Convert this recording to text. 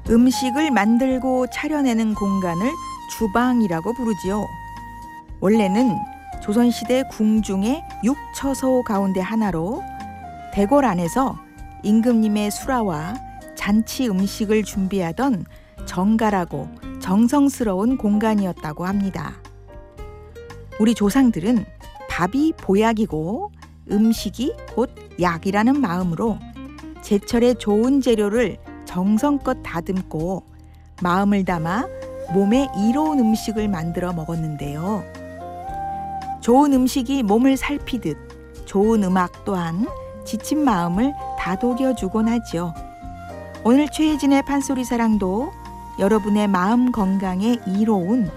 음식을 만들고 차려내는 공간을 주방이라고 부르지요. 원래는 조선시대 궁중의 6처소 가운데 하나로 대궐 안에서 임금님의 수라와 잔치 음식을 준비하던 정갈하고 정성스러운 공간이었다고 합니다. 우리 조상들은 밥이 보약이고 음식이 곧 약이라는 마음으로 제철에 좋은 재료를 정성껏 다듬고 마음을 담아 몸에 이로운 음식을 만들어 먹었는데요. 좋은 음식이 몸을 살피듯 좋은 음악 또한 지친 마음을 다독여주곤 하죠. 오늘 최혜진의 판소리 사랑도 여러분의 마음 건강에 이로운